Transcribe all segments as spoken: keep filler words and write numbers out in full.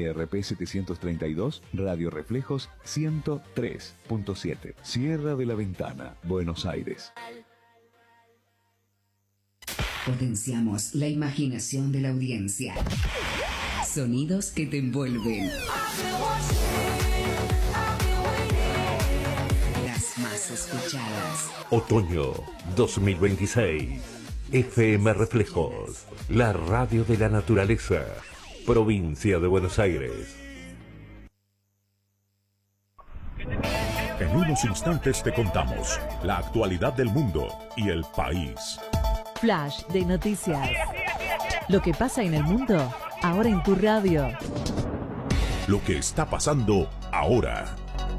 G R P setecientos treinta y dos, Radio Reflejos ciento tres punto siete. Sierra de la Ventana, Buenos Aires. Potenciamos la imaginación de la audiencia. Sonidos que te envuelven. Las más escuchadas. Otoño dos mil veintiséis. F M Reflejos, la radio de la naturaleza, provincia de Buenos Aires. En unos instantes te contamos la actualidad del mundo y el país. Flash de noticias. Lo que pasa en el mundo, ahora en tu radio. Lo que está pasando ahora.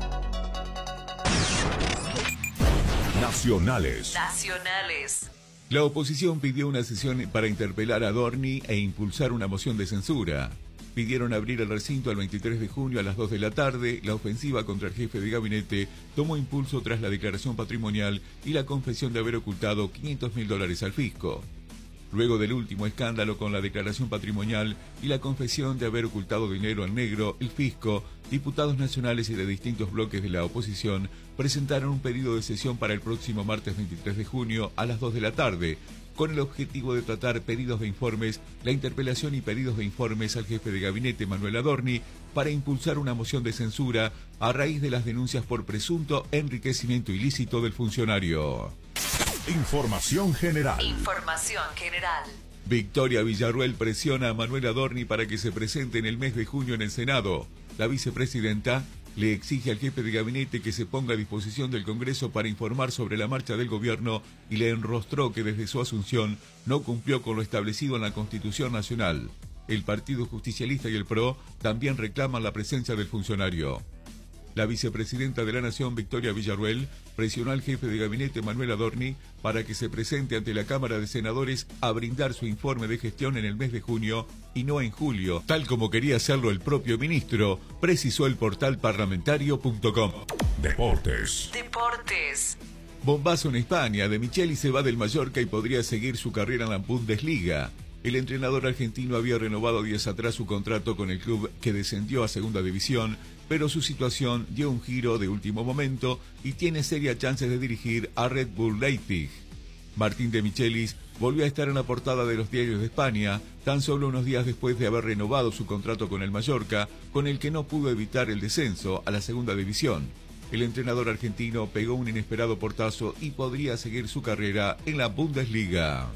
Nacionales. Nacionales. La oposición pidió una sesión para interpelar a Adorni e impulsar una moción de censura. Pidieron abrir el recinto el veintitrés de junio a las dos de la tarde. La ofensiva contra el jefe de gabinete tomó impulso tras la declaración patrimonial y la confesión de haber ocultado quinientos mil dólares al fisco. Luego del último escándalo con la declaración patrimonial y la confesión de haber ocultado dinero al negro, el fisco, diputados nacionales y de distintos bloques de la oposición presentaron un pedido de sesión para el próximo martes veintitrés de junio a las dos de la tarde, con el objetivo de tratar pedidos de informes, la interpelación y pedidos de informes al jefe de gabinete Manuel Adorni para impulsar una moción de censura a raíz de las denuncias por presunto enriquecimiento ilícito del funcionario. Información general. Información general. Victoria Villarruel presiona a Manuel Adorni para que se presente en el mes de junio en el Senado. La vicepresidenta le exige al jefe de gabinete que se ponga a disposición del Congreso para informar sobre la marcha del gobierno y le enrostró que desde su asunción no cumplió con lo establecido en la Constitución Nacional. El Partido Justicialista y el P R O también reclaman la presencia del funcionario. La vicepresidenta de la Nación, Victoria Villarruel, presionó al jefe de gabinete Manuel Adorni para que se presente ante la Cámara de Senadores a brindar su informe de gestión en el mes de junio y no en julio, tal como quería hacerlo el propio ministro, precisó el portal parlamentario punto com. Deportes. Deportes. Bombazo en España. De Micheli se va del Mallorca y podría seguir su carrera en la Bundesliga. El entrenador argentino había renovado días atrás su contrato con el club que descendió a Segunda División, pero su situación dio un giro de último momento y tiene serias chances de dirigir a Red Bull Leipzig. Martín de Michelis volvió a estar en la portada de los diarios de España tan solo unos días después de haber renovado su contrato con el Mallorca, con el que no pudo evitar el descenso a la Segunda División. El entrenador argentino pegó un inesperado portazo y podría seguir su carrera en la Bundesliga.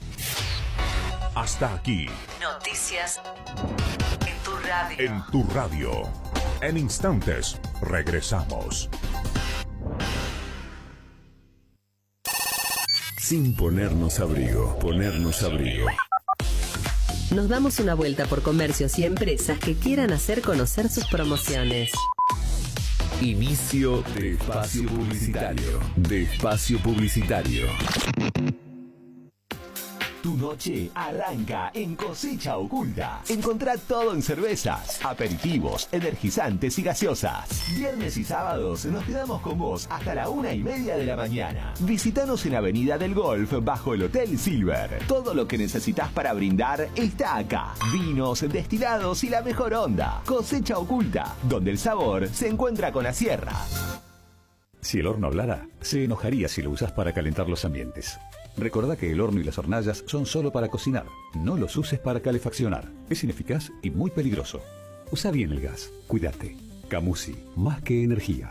Hasta aquí. Noticias en tu radio. En tu radio. En instantes, regresamos. Sin ponernos abrigo, ponernos abrigo. Nos damos una vuelta por comercios y empresas que quieran hacer conocer sus promociones. Inicio de espacio publicitario. De espacio publicitario. Tu noche arranca en Cosecha Oculta. Encontrá todo en cervezas, aperitivos, energizantes y gaseosas. Viernes y sábados nos quedamos con vos hasta la una y media de la mañana. Visítanos en Avenida del Golf bajo el Hotel Silver. Todo lo que necesitas para brindar está acá. Vinos, destilados y la mejor onda. Cosecha Oculta, donde el sabor se encuentra con la sierra. Si el horno hablara, se enojaría si lo usas para calentar los ambientes. Recordá que el horno y las hornallas son solo para cocinar. No los uses para calefaccionar. Es ineficaz y muy peligroso. Usa bien el gas. Cuídate. Camusi, más que energía.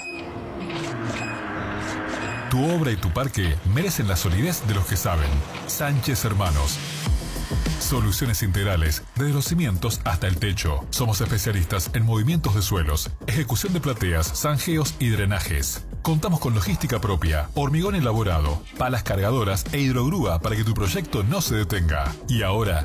Tu obra y tu parque merecen la solidez de los que saben. Sánchez Hermanos. Soluciones integrales, desde los cimientos hasta el techo. Somos especialistas en movimientos de suelos, ejecución de plateas, zanjeos y drenajes. Contamos con logística propia, hormigón elaborado, palas cargadoras e hidrogrúa para que tu proyecto no se detenga. Y ahora,